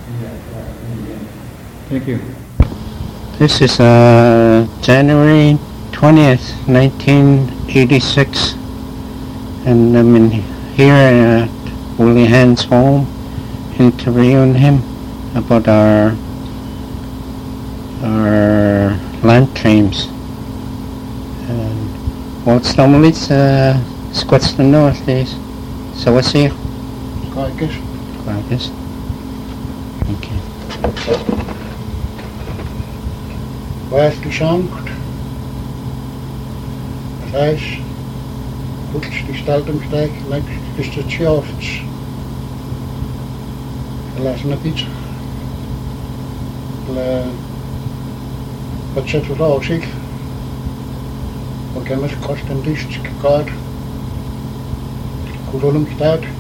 Thank you. This is January 20th, 1986, and I'm here at Willie Hand's home interviewing him about our land claims. And what's normally squats the north days. So what's here? Kaikes. Kaikes. Okay. Väesti sankt. Reis. Goed, die steltumstijk. Lijkt is het sjofts. Laat een pizza. Wat zit er al zich? Wat kan het kosten? Dus kaart. Goed om staat.